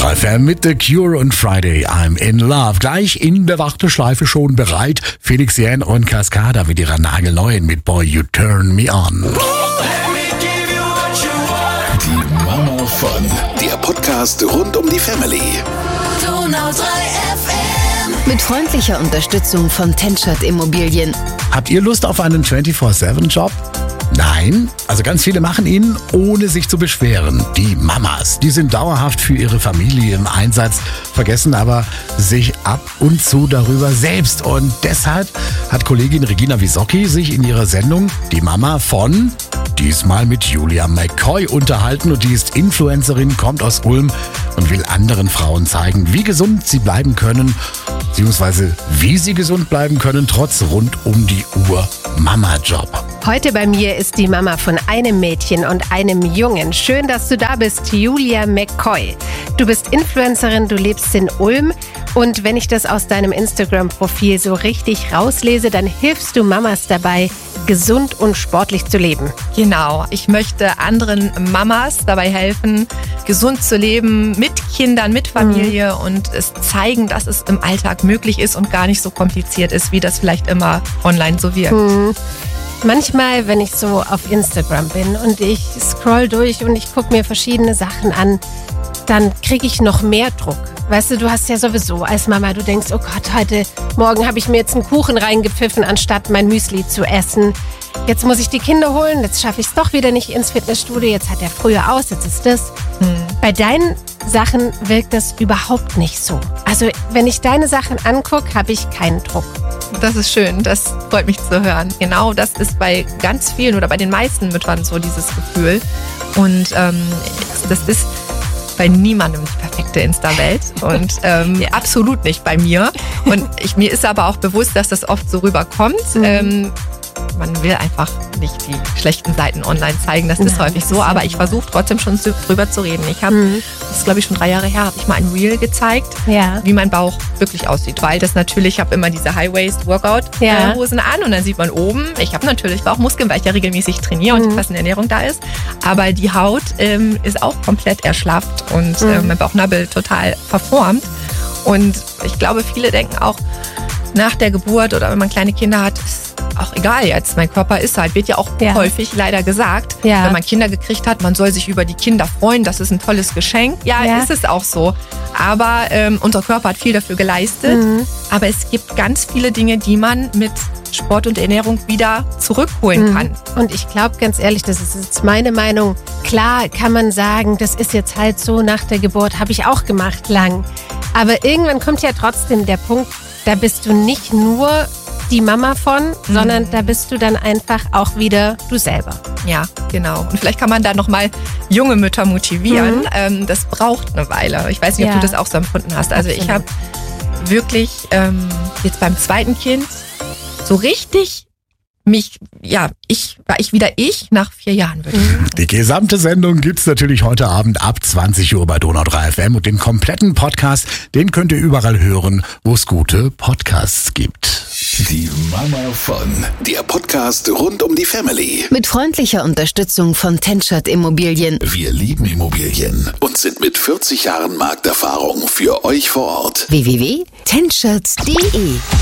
3 FM mit The Cure und Friday I'm in Love. Gleich in der Warteschleife schon bereit. Felix Jähn und Cascada mit ihrer nagelneuen mit Boy You Turn Me On. Die Mama von, der Podcast rund um die Family. Donau 3 FM. Mit freundlicher Unterstützung von Tenschert Immobilien. Habt ihr Lust auf einen 24/7-Job? Nein, also ganz viele machen ihn, ohne sich zu beschweren. Die Mamas, die sind dauerhaft für ihre Familie im Einsatz, vergessen aber sich ab und zu darüber selbst. Und deshalb hat Kollegin Regina Wisocki sich in ihrer Sendung Die Mama von, diesmal mit Julia McCoy, unterhalten. Und die ist Influencerin, kommt aus Ulm und will anderen Frauen zeigen, wie gesund sie bleiben können, beziehungsweise wie sie gesund bleiben können, trotz rund um die Uhr Mama-Job. Heute bei mir ist die Mama von einem Mädchen und einem Jungen. Schön, dass du da bist, Julia McCoy. Du bist Influencerin, du lebst in Ulm und wenn ich das aus deinem Instagram-Profil so richtig rauslese, dann hilfst du Mamas dabei, gesund und sportlich zu leben. Genau, ich möchte anderen Mamas dabei helfen, gesund zu leben, mit Kindern, mit Familie und es zeigen, dass es im Alltag möglich ist und gar nicht so kompliziert ist, wie das vielleicht immer online so wirkt. Manchmal, wenn ich so auf Instagram bin und ich scroll durch und ich gucke mir verschiedene Sachen an, dann kriege ich noch mehr Druck. Weißt du hast ja sowieso als Mama, du denkst, oh Gott, morgen habe ich mir jetzt einen Kuchen reingepfiffen, anstatt mein Müsli zu essen. Jetzt muss ich die Kinder holen, jetzt schaffe ich es doch wieder nicht ins Fitnessstudio, jetzt hat er früher aus, jetzt ist das. Bei deinen Sachen wirkt das überhaupt nicht so. Also wenn ich deine Sachen angucke, habe ich keinen Druck. Das ist schön, das freut mich zu hören. Genau, das ist bei ganz vielen oder bei den meisten Müttern so dieses Gefühl. Und das ist bei niemandem die perfekte Insta-Welt und absolut nicht bei mir. Und mir ist aber auch bewusst, dass das oft so rüberkommt. Man will einfach nicht die schlechten Seiten online zeigen, das ist häufig so, aber ich versuche trotzdem schon drüber zu reden. Ich habe, das ist glaube ich schon 3 Jahre her, habe ich mal ein Reel gezeigt, wie mein Bauch wirklich aussieht, weil das natürlich, ich habe immer diese High-Waist-Workout-Hosen an und dann sieht man oben, ich habe natürlich Bauchmuskeln, weil ich ja regelmäßig trainiere und die passende Ernährung da ist, aber die Haut ist auch komplett erschlafft und mein Bauchnabel total verformt und ich glaube, viele denken auch nach der Geburt oder wenn man kleine Kinder hat, auch egal jetzt, mein Körper ist halt, wird ja auch häufig leider gesagt, wenn man Kinder gekriegt hat, man soll sich über die Kinder freuen, das ist ein tolles Geschenk. Ja, ist es auch so. Aber unser Körper hat viel dafür geleistet. Aber es gibt ganz viele Dinge, die man mit Sport und Ernährung wieder zurückholen kann. Und ich glaube, ganz ehrlich, das ist jetzt meine Meinung. Klar kann man sagen, das ist jetzt halt so nach der Geburt, habe ich auch gemacht lang. Aber irgendwann kommt ja trotzdem der Punkt, da bist du nicht nur die Mama von, sondern da bist du dann einfach auch wieder du selber. Ja, genau. Und vielleicht kann man da nochmal junge Mütter motivieren. Das braucht eine Weile. Ich weiß nicht, ob du das auch so empfunden hast. Also ich habe wirklich jetzt beim zweiten Kind so richtig war ich wieder nach 4 Jahren. Die gesamte Sendung gibt's natürlich heute Abend ab 20 Uhr bei Donau 3 FM und den kompletten Podcast, den könnt ihr überall hören, wo es gute Podcasts gibt. Die Mama von, der Podcast rund um die Family. Mit freundlicher Unterstützung von Tenschert Immobilien. Wir lieben Immobilien und sind mit 40 Jahren Markterfahrung für euch vor Ort. www.tenschert.de